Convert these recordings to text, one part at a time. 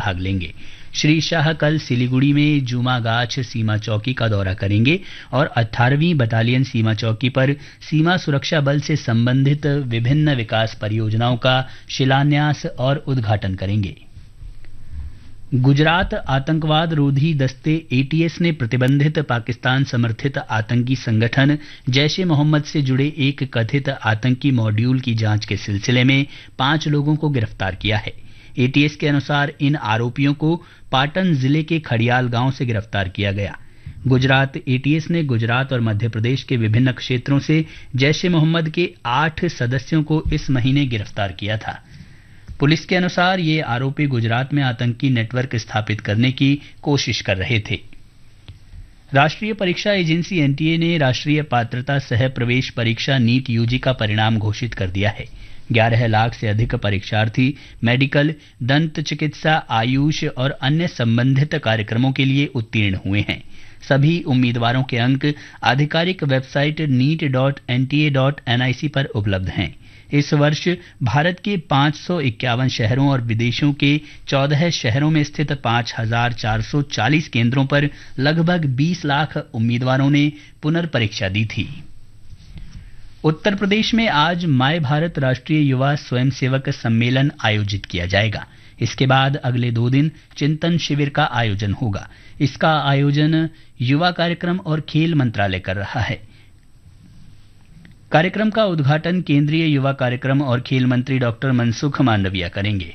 भाग लेंगे। श्री शाह कल सिलीगुड़ी में जुमागाछ सीमा चौकी का दौरा करेंगे और 18वीं बटालियन सीमा चौकी पर सीमा सुरक्षा बल से संबंधित विभिन्न विकास परियोजनाओं का शिलान्यास और उद्घाटन करेंगे। गुजरात आतंकवाद रोधी दस्ते एटीएस ने प्रतिबंधित पाकिस्तान समर्थित आतंकी संगठन जैश ए मोहम्मद से जुड़े एक कथित आतंकी मॉड्यूल की जांच के सिलसिले में 5 लोगों को गिरफ्तार किया है। एटीएस के अनुसार इन आरोपियों को पाटन जिले के खड़ियाल गांव से गिरफ्तार किया गया। गुजरात एटीएस ने गुजरात और मध्य प्रदेश के विभिन्न क्षेत्रों से जैश ए मोहम्मद के 8 सदस्यों को इस महीने गिरफ्तार किया था। पुलिस के अनुसार ये आरोपी गुजरात में आतंकी नेटवर्क स्थापित करने की कोशिश कर रहे थे। राष्ट्रीय परीक्षा एजेंसी एनटीए ने राष्ट्रीय पात्रता सह प्रवेश परीक्षा नीट यूजी का परिणाम घोषित कर दिया है। 11 लाख से अधिक परीक्षार्थी मेडिकल, दंत चिकित्सा, आयुष और अन्य संबंधित कार्यक्रमों के लिए उत्तीर्ण हुए हैं। सभी उम्मीदवारों के अंक आधिकारिक वेबसाइट neet.nta.nic पर उपलब्ध हैं। इस वर्ष भारत के 551 शहरों और विदेशों के 14 शहरों में स्थित 5,440 केंद्रों पर लगभग 20 लाख उम्मीदवारों ने पुनर्परीक्षा दी थी। उत्तर प्रदेश में आज माय भारत राष्ट्रीय युवा स्वयंसेवक सम्मेलन आयोजित किया जाएगा। इसके बाद अगले 2 दिन चिंतन शिविर का आयोजन होगा। इसका आयोजन युवा कार्यक्रम और खेल मंत्रालय कर रहा है। कार्यक्रम का उद्घाटन केंद्रीय युवा कार्यक्रम और खेल मंत्री डॉक्टर मनसुख मांडविया करेंगे।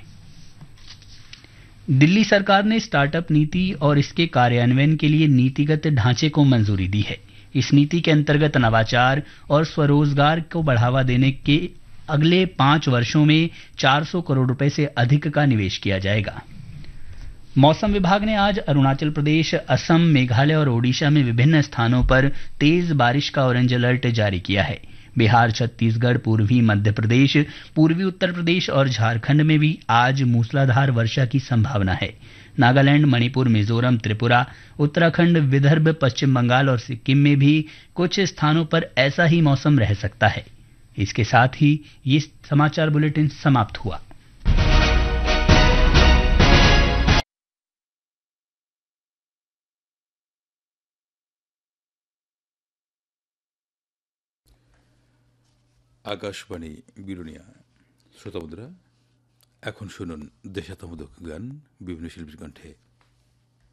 दिल्ली सरकार ने स्टार्टअप नीति और इसके कार्यान्वयन के लिए नीतिगत ढांचे को मंजूरी दी है। इस नीति के अंतर्गत नवाचार और स्वरोजगार को बढ़ावा देने के अगले 5 वर्षों में 400 करोड़ रुपए से अधिक का निवेश किया जाएगा। मौसम विभाग ने आज अरुणाचल प्रदेश, असम, मेघालय और ओडिशा में विभिन्न स्थानों पर तेज बारिश का ऑरेंज अलर्ट जारी किया है। बिहार, छत्तीसगढ़, पूर्वी मध्य प्रदेश, पूर्वी उत्तर प्रदेश और झारखंड में भी आज मूसलाधार वर्षा की संभावना है। नागालैंड, मणिपुर, मिजोरम, त्रिपुरा, उत्तराखंड, विदर्भ, पश्चिम बंगाल और सिक्किम में भी कुछ स्थानों पर ऐसा ही मौसम रह सकता है। इसके साथ ही ये समाचार बुलेटिन समाप्त हुआ। আকাশবাণী বিরুনিয়া শ্রোতা বন্ধুরা, এখন শুনুন দেশাত্মবোধক গান বিভিন্ন শিল্পীর কণ্ঠে।